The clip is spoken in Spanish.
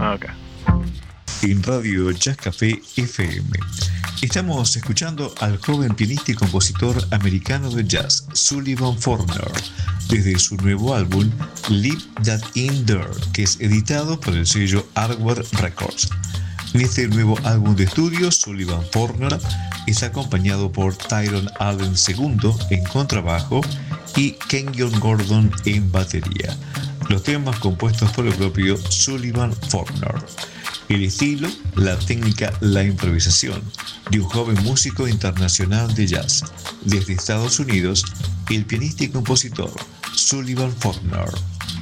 Ok. En Radio Jazz Café FM. Estamos escuchando al joven pianista y compositor americano de jazz, Sullivan Forner, desde su nuevo álbum Leave That In There, que es editado por el sello Hardware Records. En este nuevo álbum de estudio, Sullivan Forner es acompañado por Tyrone Allen II en contrabajo y Kenyon Gordon en batería. Los temas compuestos por el propio Sullivan Forner. El estilo, la técnica, la improvisación de un joven músico internacional de jazz. Desde Estados Unidos, el pianista y compositor Sullivan Forner.